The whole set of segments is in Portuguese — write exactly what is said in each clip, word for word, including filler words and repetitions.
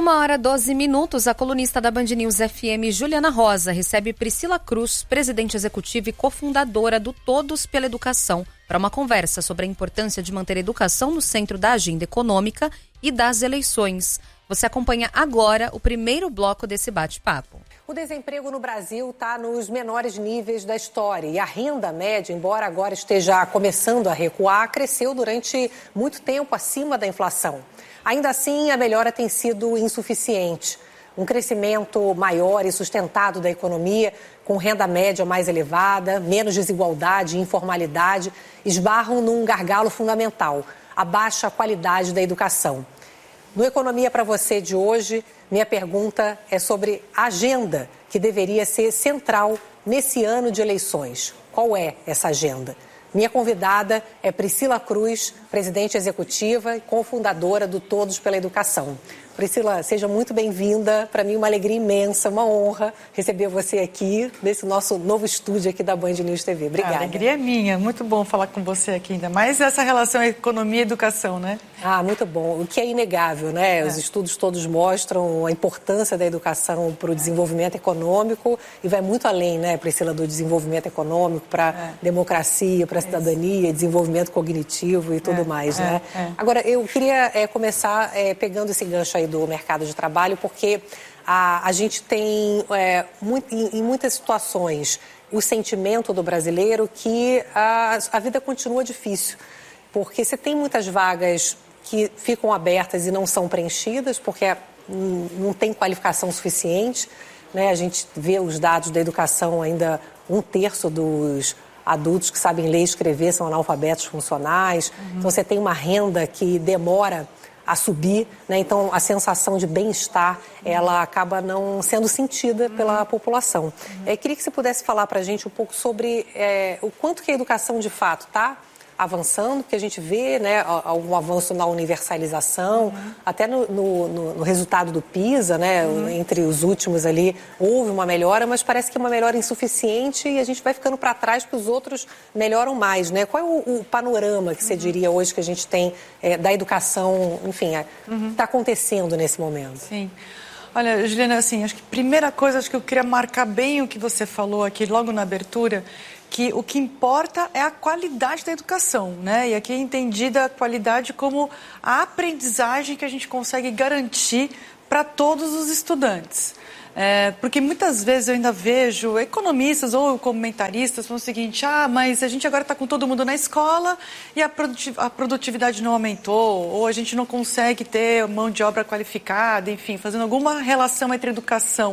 Uma hora, doze minutos, a colunista da Band News F M, Juliana Rosa, recebe Priscila Cruz, presidente executiva e cofundadora do Todos pela Educação, para uma conversa sobre a importância de manter a educação no centro da agenda econômica e das eleições. Você acompanha agora o primeiro bloco desse bate-papo. O desemprego no Brasil está nos menores níveis da história e a renda média, embora agora esteja começando a recuar, cresceu durante muito tempo acima da inflação. Ainda assim, a melhora tem sido insuficiente. Um crescimento maior e sustentado da economia, com renda média mais elevada, menos desigualdade e informalidade, esbarram num gargalo fundamental, a baixa qualidade da educação. No Economia para Você de hoje, minha pergunta é sobre a agenda que deveria ser central nesse ano de eleições. Qual é essa agenda? Minha convidada é Priscila Cruz, presidente executiva e cofundadora do Todos pela Educação. Priscila, seja muito bem-vinda. Para mim, uma alegria imensa, uma honra receber você aqui, nesse nosso novo estúdio aqui da Band News T V. Obrigada. A alegria é minha. Muito bom falar com você aqui, ainda mais essa relação economia e educação, né? Ah, muito bom. O que é inegável, né? É. Os estudos todos mostram a importância da educação para o desenvolvimento econômico e vai muito além, né, Priscila, do desenvolvimento econômico para é. democracia, para a cidadania, é. desenvolvimento cognitivo e tudo é. mais, é. né? É. Agora, eu queria é, começar é, pegando esse gancho aí do mercado de trabalho, porque a, a gente tem, é, muito, em, em muitas situações, o sentimento do brasileiro que a, a vida continua difícil, porque você tem muitas vagas que ficam abertas e não são preenchidas, porque não tem qualificação suficiente, né? A gente vê os dados da educação, ainda um terço dos adultos que sabem ler e escrever são analfabetos funcionais, uhum. Então você tem uma renda que demora a subir, né? Então a sensação de bem-estar, ela acaba não sendo sentida pela população. Uhum. Eu queria que você pudesse falar para a gente um pouco sobre é, o quanto que a educação de fato está avançando, porque a gente vê, né, algum avanço na universalização, uhum. até no, no, no resultado do PISA, né, uhum. entre os últimos ali, houve uma melhora, mas parece que é uma melhora insuficiente e a gente vai ficando para trás porque os outros melhoram mais, né? Qual é o, o panorama que você uhum. diria hoje que a gente tem é, da educação, enfim, está uhum. acontecendo nesse momento? Sim. Olha, Juliana, assim, acho que a primeira coisa, acho que eu queria marcar bem o que você falou aqui logo na abertura, que o que importa é a qualidade da educação, né? E aqui é entendida a qualidade como a aprendizagem que a gente consegue garantir para todos os estudantes. É, porque muitas vezes eu ainda vejo economistas ou comentaristas falando o seguinte: ah, mas a gente agora está com todo mundo na escola e a produtividade não aumentou, ou a gente não consegue ter mão de obra qualificada, enfim, fazendo alguma relação entre educação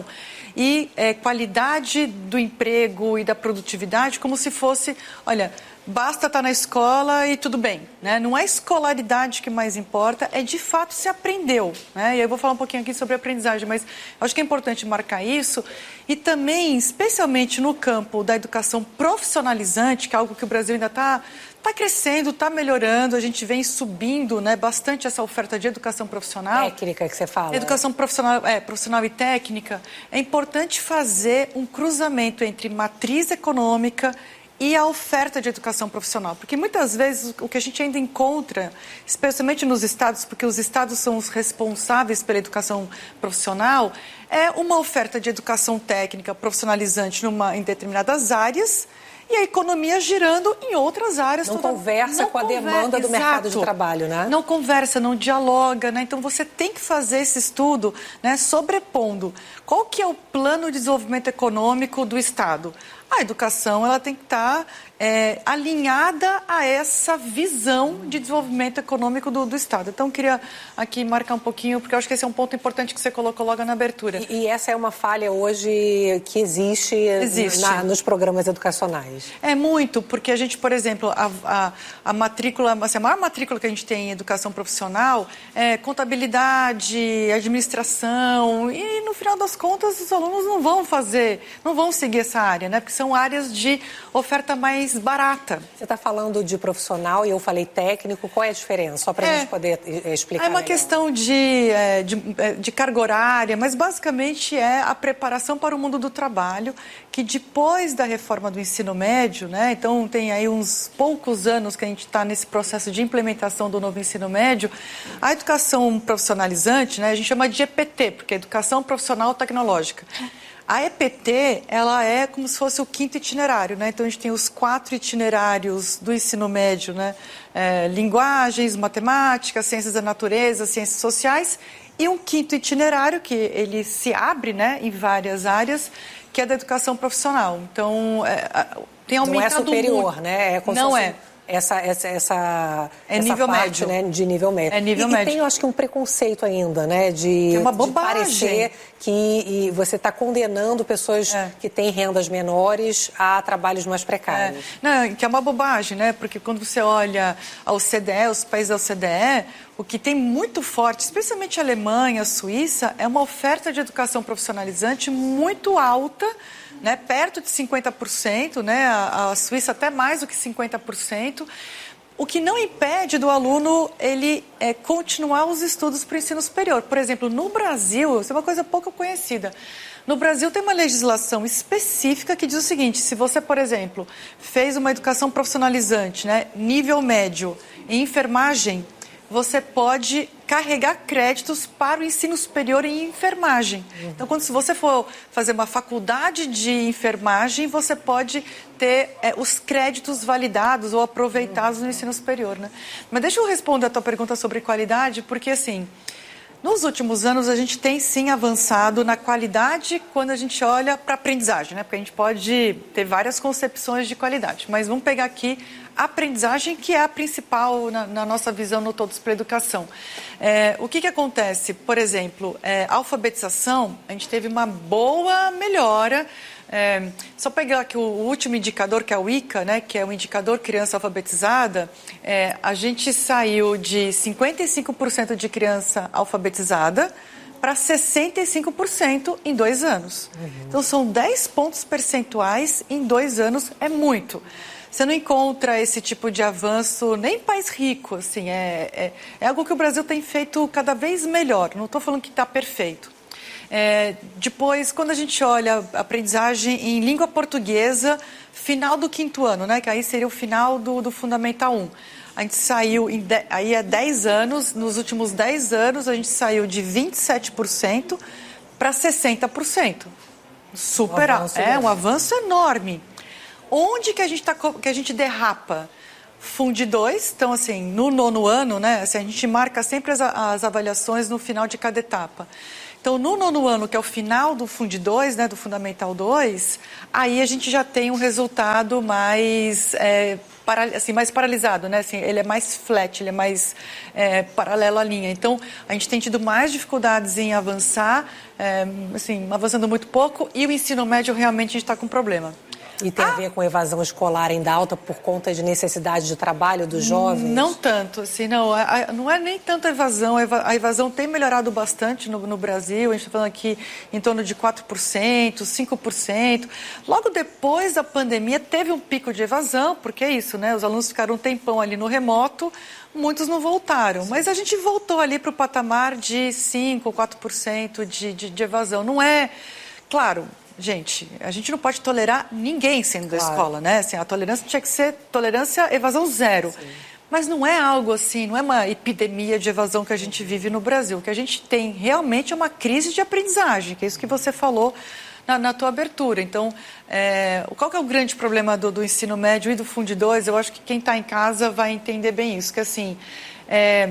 e é, qualidade do emprego e da produtividade, como se fosse, olha, basta estar na escola e tudo bem, né? Não é a escolaridade que mais importa, é de fato se aprendeu, né? E eu vou falar um pouquinho aqui sobre aprendizagem, mas acho que é importante marcar isso. E também, especialmente no campo da educação profissionalizante, que é algo que o Brasil ainda está tá crescendo, está melhorando, a gente vem subindo, né, bastante essa oferta de educação profissional. Técnica que você fala. Educação profissional, é, profissional e técnica. É importante fazer um cruzamento entre matriz econômica e a oferta de educação profissional, porque muitas vezes o que a gente ainda encontra, especialmente nos estados, porque os estados são os responsáveis pela educação profissional, é uma oferta de educação técnica profissionalizante numa, em determinadas áreas e a economia girando em outras áreas. Não toda... conversa não com a conver... demanda do Exato. mercado de trabalho, né? Não conversa, não dialoga, né? Então você tem que fazer esse estudo, né, sobrepondo qual que é o plano de desenvolvimento econômico do Estado. A educação, ela tem que estar é, alinhada a essa visão de desenvolvimento econômico do, do Estado. Então, eu queria aqui marcar um pouquinho, porque eu acho que esse é um ponto importante que você colocou logo na abertura. E, e essa é uma falha hoje que existe, existe. Na, nos programas educacionais? É muito, porque a gente, por exemplo, a, a, a matrícula, assim, a maior matrícula que a gente tem em educação profissional é contabilidade, administração, e no final das contas os alunos não vão fazer, não vão seguir essa área, né? Porque são áreas de oferta mais mais barata. Você está falando de profissional e eu falei técnico, qual é a diferença? Só para a É, gente poder explicar. É uma melhor. questão de, de, de carga horária, mas basicamente é a preparação para o mundo do trabalho, que depois da reforma do ensino médio, né, então tem aí uns poucos anos que a gente está nesse processo de implementação do novo ensino médio, a educação profissionalizante, né, a gente chama de E P T, porque é Educação Profissional Tecnológica. A E P T, ela é como se fosse o quinto itinerário, né? Então, a gente tem os quatro itinerários do ensino médio, né? É, linguagens, matemática, ciências da natureza, ciências sociais, e um quinto itinerário que ele se abre, né, em várias áreas, que é da educação profissional. Então, é, tem aumentado muito. Não é superior, muito. né? É como Não se fosse... é. Essa, essa, essa, é essa nível parte, médio. Né, de nível médio. É nível e, médio. E tem, eu acho que, um preconceito ainda, né? De, é uma de bobagem. parecer que e você está condenando pessoas é. que têm rendas menores a trabalhos mais precários. É. Não, que é uma bobagem, né? Porque quando você olha a O C D E, os países da O C D E, o que tem muito forte, especialmente a Alemanha, a Suíça, é uma oferta de educação profissionalizante muito alta, né, perto de cinquenta por cento, né, a, a Suíça até mais do que cinquenta por cento, o que não impede do aluno ele é, continuar os estudos para o ensino superior. Por exemplo, no Brasil, isso é uma coisa pouco conhecida, no Brasil tem uma legislação específica que diz o seguinte: se você, por exemplo, fez uma educação profissionalizante, né, nível médio em enfermagem, você pode carregar créditos para o ensino superior em enfermagem. Uhum. Então, quando se você for fazer uma faculdade de enfermagem, você pode ter é, os créditos validados ou aproveitados uhum. no ensino superior, né? Mas deixa eu responder a tua pergunta sobre qualidade, porque, assim, nos últimos anos a gente tem, sim, avançado na qualidade quando a gente olha para a aprendizagem, né? Porque a gente pode ter várias concepções de qualidade, mas vamos pegar aqui a aprendizagem, que é a principal na, na nossa visão no Todos pela Educação. É, o que que acontece? Por exemplo, é, a alfabetização, a gente teve uma boa melhora. É, só pegar aqui o, o último indicador, que é o I C A, né, que é o indicador criança alfabetizada, é, a gente saiu de cinquenta e cinco por cento de criança alfabetizada para sessenta e cinco por cento em dois anos. Uhum. Então, são dez pontos percentuais em dois anos, é muito. Você não encontra esse tipo de avanço nem em país rico, assim, é, é, é algo que o Brasil tem feito cada vez melhor, não estou falando que está perfeito. É, depois, quando a gente olha a aprendizagem em língua portuguesa, final do quinto ano, né, que aí seria o final do, do Fundamental um. A gente saiu, em de, aí há dez anos, nos últimos dez anos, a gente saiu de vinte e sete por cento para sessenta por cento. Super, um é mesmo. Um avanço enorme. Onde que a gente, tá, que a gente derrapa? Fund dois, então assim, no nono ano, né, assim, a gente marca sempre as, as avaliações no final de cada etapa. Então, no nono ano, que é o final do Fund dois, né, do Fundamental dois, aí a gente já tem um resultado mais, é, para, assim, mais paralisado, né? Assim, ele é mais flat, ele é mais é, paralelo à linha. Então, a gente tem tido mais dificuldades em avançar, é, assim, avançando muito pouco, e o ensino médio realmente a gente está com problema. E tem ah, a ver com evasão escolar ainda alta por conta de necessidade de trabalho dos jovens? Não tanto, assim, não. A, a, não é nem tanto a evasão. A evasão tem melhorado bastante no, no Brasil. A gente está falando aqui em torno de quatro por cento, cinco por cento. Logo depois da pandemia, teve um pico de evasão, porque é isso, né? Os alunos ficaram um tempão ali no remoto, muitos não voltaram. Sim. Mas a gente voltou ali para o patamar de cinco, quatro por cento de, de, de evasão. Não é... Claro... Gente, a gente não pode tolerar ninguém saindo da claro. escola, né? Assim, a tolerância tinha que ser tolerância, evasão zero. Sim. Mas não é algo assim, não é uma epidemia de evasão que a gente vive no Brasil. O que a gente tem realmente é uma crise de aprendizagem, que é isso que você falou na, na tua abertura. Então, é, qual que é o grande problema do, do ensino médio e do Fund dois? Eu acho que quem está em casa vai entender bem isso, que assim... É,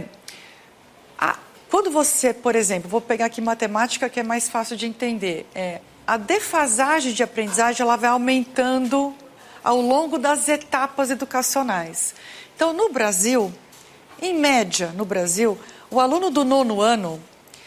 a, quando você, por exemplo, vou pegar aqui matemática, que é mais fácil de entender, é... A defasagem de aprendizagem ela vai aumentando ao longo das etapas educacionais. Então, no Brasil, em média, no Brasil, o aluno do nono ano,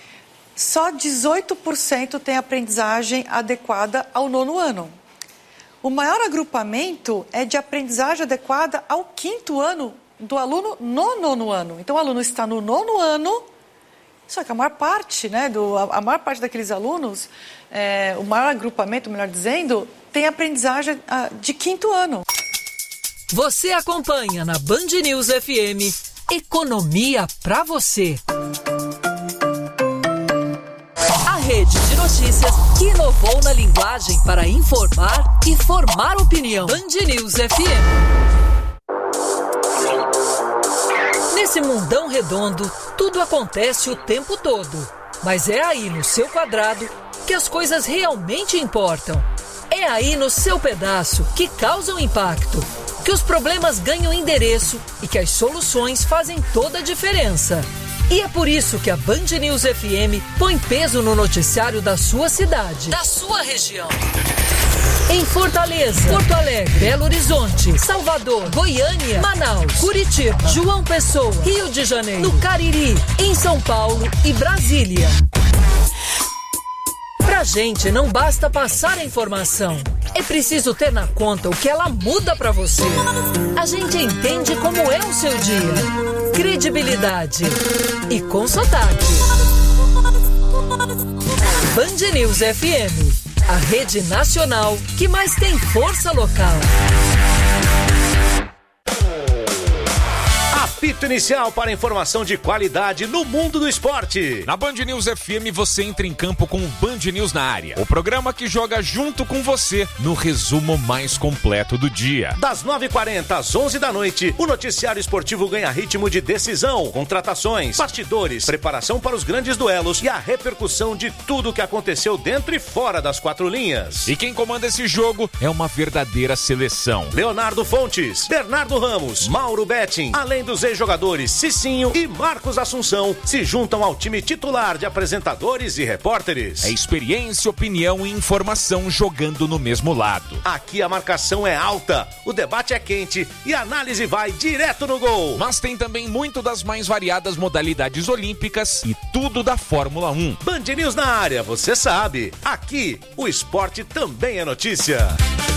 só dezoito por cento tem aprendizagem adequada ao nono ano. O maior agrupamento é de aprendizagem adequada ao quinto ano do aluno no nono ano. Então, o aluno está no nono ano, só que a maior parte, né, do, a, a maior parte daqueles alunos... É, o maior agrupamento, melhor dizendo, tem aprendizagem uh, de quinto ano. Você acompanha na Band News F M Economia pra você. A rede de notícias que inovou na linguagem para informar e formar opinião. Band News F M. Nesse mundão redondo, tudo acontece o tempo todo. Mas é aí no seu quadrado que as coisas realmente importam. É aí no seu pedaço que causam impacto, que os problemas ganham endereço e que as soluções fazem toda a diferença. E é por isso que a Band News F M põe peso no noticiário da sua cidade, da sua região. Em Fortaleza, Porto Alegre, Belo Horizonte, Salvador, Goiânia, Manaus, Curitiba, João Pessoa, Rio de Janeiro, no Cariri, em São Paulo e Brasília. Pra gente não basta passar a informação, é preciso ter na conta o que ela muda pra você. A gente entende como é o seu dia, credibilidade e com sotaque. Band News F M, a rede nacional que mais tem força local. Apito inicial para informação de qualidade no mundo do esporte. Na Band News F M você entra em campo com o Band News na área. O programa que joga junto com você no resumo mais completo do dia. Das nove e quarenta às onze da noite, o noticiário esportivo ganha ritmo de decisão, contratações, bastidores, preparação para os grandes duelos e a repercussão de tudo o que aconteceu dentro e fora das quatro linhas. E quem comanda esse jogo é uma verdadeira seleção. Leonardo Fontes, Bernardo Ramos, Mauro Betting, além dos jogadores Cicinho e Marcos Assunção se juntam ao time titular de apresentadores e repórteres. É experiência, opinião e informação jogando no mesmo lado. Aqui a marcação é alta, o debate é quente e a análise vai direto no gol. Mas tem também muito das mais variadas modalidades olímpicas e tudo da Fórmula um. Band News na área, você sabe. Aqui o esporte também é notícia.